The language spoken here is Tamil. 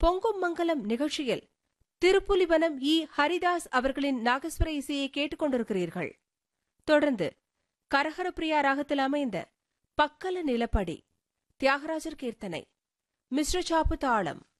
பொங்கும் மங்கலம் நிகழ்ச்சியில் திருப்புலிவனம் ஹரிதாஸ் அவர்களின் நாகஸ்வர இசையை கேட்டுக் கொண்டிருக்கிறீர்கள். தொடர்ந்து கரஹரப்பிரியா ராகத்தில் அமைந்த பக்கல நிலப்படி தியாகராஜர் கீர்த்தனை மிஸ்ர சாப்பு தாளம்.